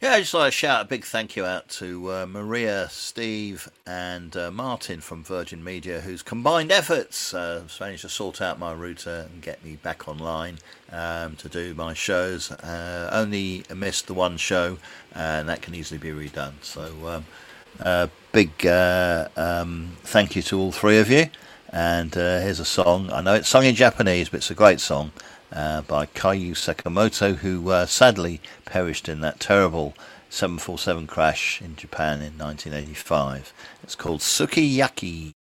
Yeah, I just like to shout a big thank you out to Maria, Steve, and Martin from Virgin Media, whose combined efforts managed to sort out my router and get me back online to do my shows. Only missed the one show, and that can easily be redone. So, big thank you to all three of you. And here's a song. I know it's sung in Japanese, but it's a great song. By Kaiju Sakamoto, who sadly perished in that terrible 747 crash in Japan in 1985. It's called Sukiyaki.